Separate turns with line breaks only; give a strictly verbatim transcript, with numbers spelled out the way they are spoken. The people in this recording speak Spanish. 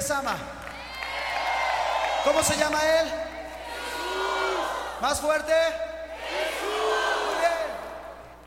les ama. ¿Cómo se llama Él? Más fuerte.